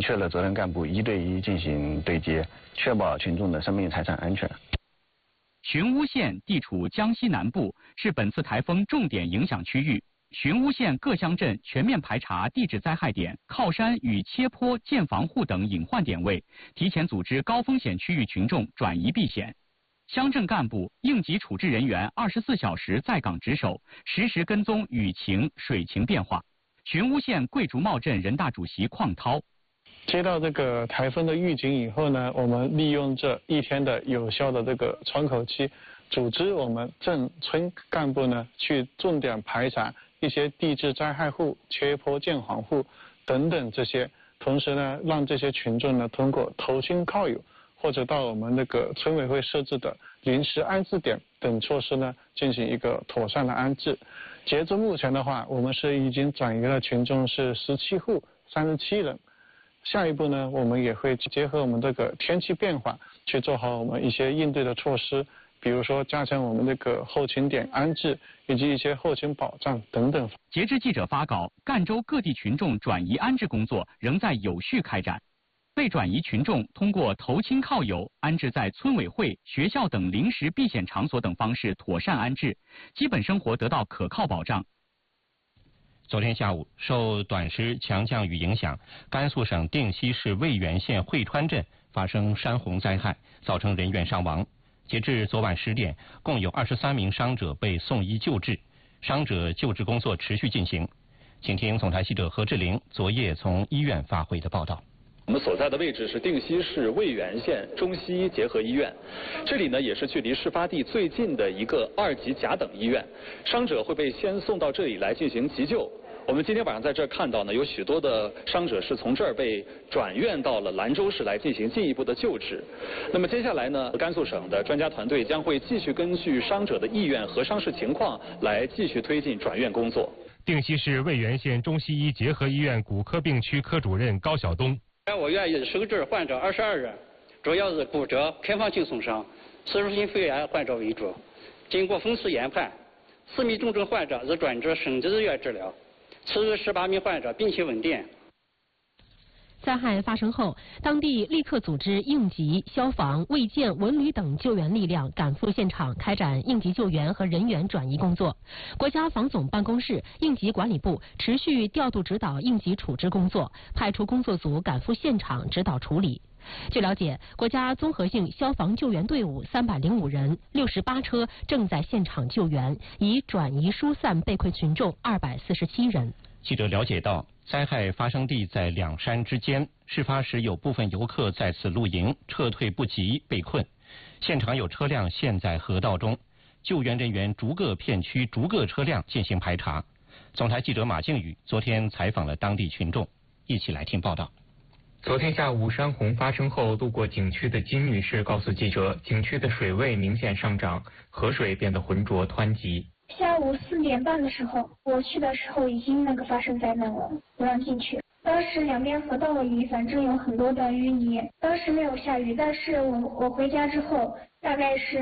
确了责任干部1对1进行对接，确保群众的生命财产安全。 寻乌县地处江西南部，是本次台风重点影响区域。寻乌县各乡镇全面排查地质灾害点、靠山与切坡建房户等隐患点位，提前组织高风险区域群众转移避险。乡镇干部、应急处置人员24小时在岗值守，实时跟踪雨情、水情变化。寻乌县桂竹茂镇人大主席邝涛。 接到这个台风的预警以后呢，我们利用这1天的有效的这个窗口期，组织我们镇村干部呢去重点排查一些地质灾害户、切坡建房户等等这些，同时呢，让这些群众呢通过投亲靠友或者到我们那个村委会设置的临时安置点等措施呢，进行一个妥善的安置。截至目前的话，我们是已经转移了群众是17户37人。下一步呢，我们也会结合我们这个天气变化，去做好我们一些应对的措施，比如说加强我们这个后勤点安置以及一些后勤保障等等。 截至记者发稿，赣州各地群众转移安置工作仍在有序开展。被转移群众通过投亲靠友、安置在村委会、学校等临时避险场所等方式妥善安置，基本生活得到可靠保障。 昨天下午，受短时强降雨影响，甘肃省定西市渭源县会川镇发生山洪灾害，造成人员伤亡。截至昨晚10点，共有23名伤者被送医救治，伤者救治工作持续进行。请听总台记者何志玲昨夜从医院发回的报道。 我们所在的位置是定西市渭源县中西医结合医院，这里呢也是距离事发地最近的一个2级甲等医院。伤者会被先送到这里来进行急救。我们今天晚上在这儿看到呢，有许多的伤者是从这儿被转院到了兰州市来进行进一步的救治。那么接下来呢，甘肃省的专家团队将会继续根据伤者的意愿和伤势情况来继续推进转院工作。 定西市渭源县中西医结合医院骨科病区科主任高晓东。 我院已收治患者22人，主要是骨折、开放性损伤、侵入性肺炎患者为主。经过风湿研判，4名重症患者已转至省级医院治疗，其余18名患者病情稳定。 灾害发生后，当地立刻组织应急、消防、卫健、文旅等救援力量赶赴现场，开展应急救援和人员转移工作。国家防总办公室、应急管理部持续调度指导应急处置工作，派出工作组赶赴现场指导处理。据了解，国家综合性消防救援队伍305人，68车正在现场救援，已转移疏散被困群众247人。 记者了解到，灾害发生地在两山之间，事发时有部分游客在此露营，撤退不及被困，现场有车辆陷在河道中，救援人员逐个片区、逐个车辆进行排查。总台记者马靖宇昨天采访了当地群众，一起来听报道。 昨天下午山洪发生后，路过景区的金女士告诉记者，景区的水位明显上涨，河水变得浑浊湍急。 下午4点半的时候，我去的时候已经发生灾难了，不让进去。当时两边河道的雨反正有很多的淤泥，当时没有下雨，但是我回家之后大概是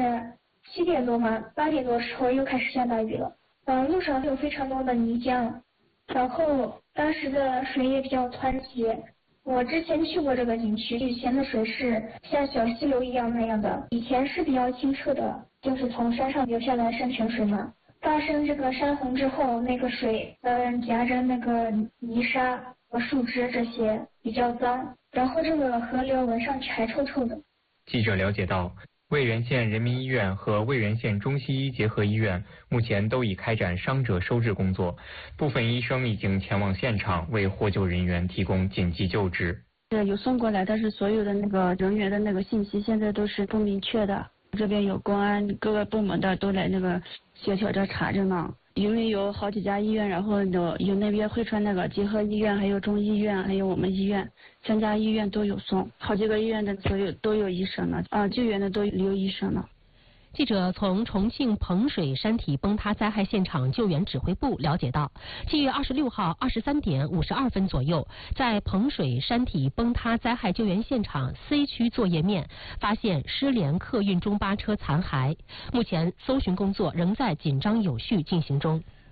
7点多嘛，8点多的时候又开始下大雨了。路上有非常多的泥浆，然后当时的水也比较湍急。我之前去过这个景区，以前的水是像小溪流一样那样的，以前是比较清澈的，就是从山上流下来山泉水嘛。发生这个山洪之后，那个水夹着那个泥沙和树枝这些比较脏，然后这个河流闻上去还臭臭的。 记者了解到，渭源县人民医院和渭源县中西医结合医院目前都已开展伤者收治工作，部分医生已经前往现场为获救人员提供紧急救治。 有送过来，但是所有的人员的信息现在都是不明确的。这边有公安各个部门的都来协调着查着呢，因为有好几家医院，然后有那边会川结合医院，还有中医院，还有我们医院，3家医院都有送，好几个医院的都有医生了，救援的都有医生了。 记者从重庆彭水山体崩塌灾害现场救援指挥部了解到，7月26号23点52分左右，在彭水山体崩塌灾害救援现场 C 区作业面发现失联客运中巴车残骸，目前搜寻工作仍在紧张有序进行中。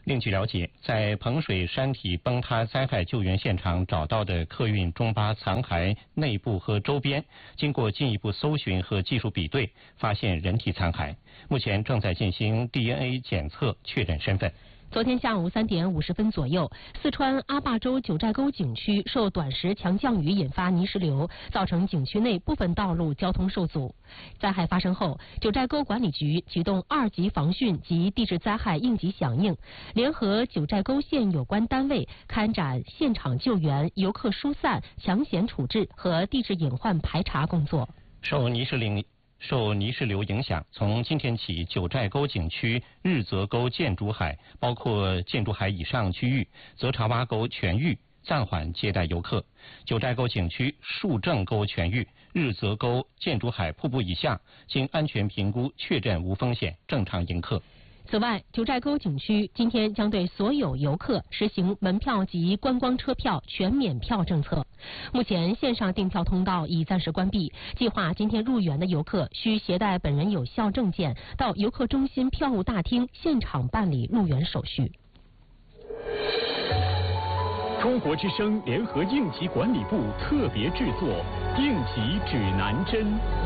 另据了解，在彭水山体崩塌灾害救援现场找到的客运中巴残骸内部和周边，经过进一步搜寻和技术比对，发现人体残骸，目前正在进行 DNA 检测确认身份。 昨天下午3点50分左右，四川阿坝州九寨沟景区受短时强降雨引发泥石流，造成景区内部分道路交通受阻。灾害发生后，九寨沟管理局启动2级防汛及地质灾害应急响应，联合九寨沟县有关单位开展现场救援、游客疏散、抢险处置和地质隐患排查工作。 受泥石流影响，从今天起，九寨沟景区日泽沟建筑海包括建筑海以上区域、泽查洼沟全域暂缓接待游客。九寨沟景区树正沟全域、日泽沟建筑海瀑布以下，经安全评估确认无风险，正常迎客。 此外，九寨沟景区今天将对所有游客实行门票及观光车票全免票政策。目前线上订票通道已暂时关闭，计划今天入园的游客需携带本人有效证件到游客中心票务大厅现场办理入园手续。 中国之声联合应急管理部特别制作《应急指南针》。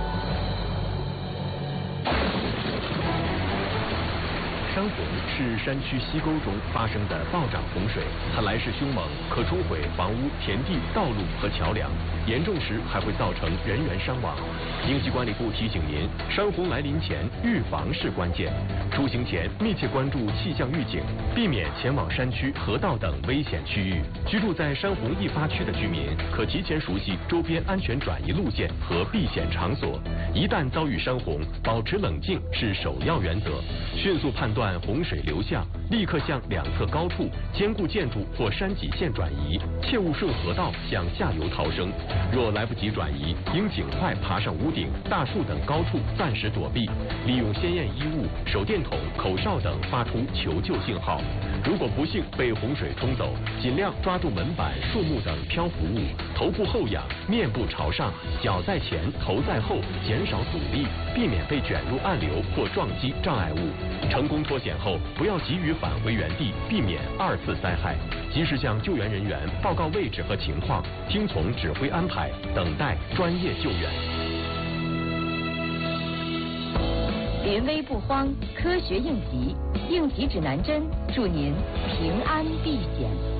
山洪是山区溪沟中发生的暴涨洪水，它来势凶猛，可冲毁房屋、田地、道路和桥梁，严重时还会造成人员伤亡。应急管理部提醒您，山洪来临前预防是关键。出行前密切关注气象预警，避免前往山区、河道等危险区域。居住在山洪易发区的居民，可提前熟悉周边安全转移路线和避险场所。一旦遭遇山洪，保持冷静是首要原则，迅速判断洪水流向，立刻向两侧高处坚固建筑或山脊线转移，切勿顺河道向下游逃生。若来不及转移，应尽快爬上屋顶、大树等高处暂时躲避，利用鲜艳衣物、手电筒、口哨等发出求救信号。如果不幸被洪水冲走，尽量抓住门板、树木等漂浮物，头部后仰，面部朝上，脚在前，头在后，减少阻力，避免被卷入暗流或撞击障碍物。成功脱险后，不要急于返回原地，避免2次灾害。及时向救援人员报告位置和情况，听从指挥安排，等待专业救援。 临危不慌，科学应急，应急指南针，祝您平安避险。